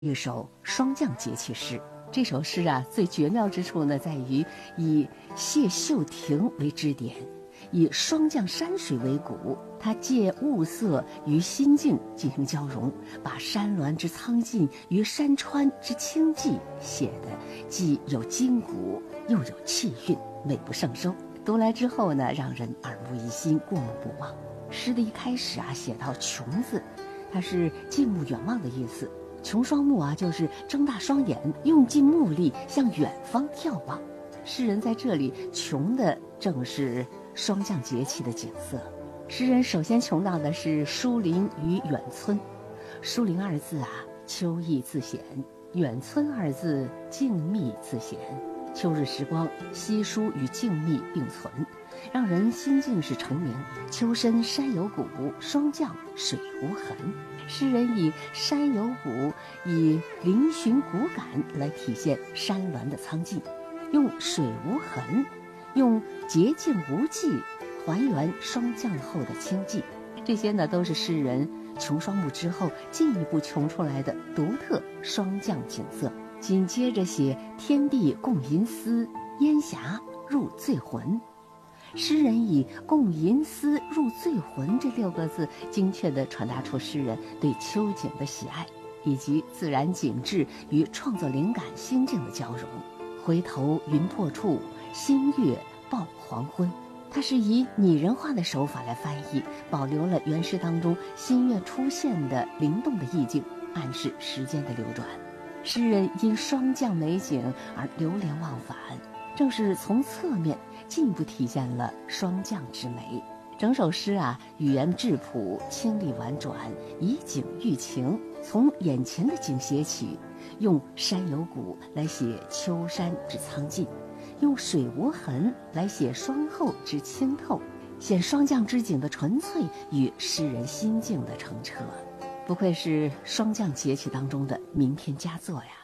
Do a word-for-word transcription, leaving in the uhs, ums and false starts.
一首霜降节气诗。这首诗啊，最绝妙之处呢，在于以谢秀亭为支点，以霜降山水为骨，它借物色与心境进行交融，把山峦之苍劲与山川之清寂写得既有筋骨又有气韵，美不胜收。读来之后呢，让人耳目一新，过目不忘。诗的一开始啊，写到穷字，它是静目远望的意思。穷双目啊，就是睁大双眼，用尽目力向远方眺望。诗人在这里穷的正是霜降节气的景色。诗人首先穷到的是疏林与远村。疏林二字啊，秋意自显；远村二字，静谧自显。秋日时光，稀疏与静谧并存，让人心境是澄明。秋深山有谷，霜降水无痕。诗人以山有谷，以嶙峋骨感来体现山峦的苍劲，用水无痕，用洁净无迹还原霜降后的清寂。这些呢，都是诗人穷双目之后进一步穷出来的独特霜降景色。紧接着写天地共吟思，烟霞入醉魂。诗人以共吟思入醉魂这六个字，精确地传达出诗人对秋景的喜爱，以及自然景致与创作灵感心境的交融。回头云破处，新月报黄昏。它是以拟人化的手法来翻译，保留了原诗当中新月出现的灵动的意境，暗示时间的流转。诗人因霜降美景而流连忘返，正是从侧面进一步体现了霜降之美。整首诗啊，语言质朴，清丽婉转，以景喻情，从眼前的景写起，用山有谷来写秋山之苍劲，用水无痕来写霜后之清透，显霜降之景的纯粹与诗人心境的澄澈。不愧是霜降节气当中的名篇佳作呀。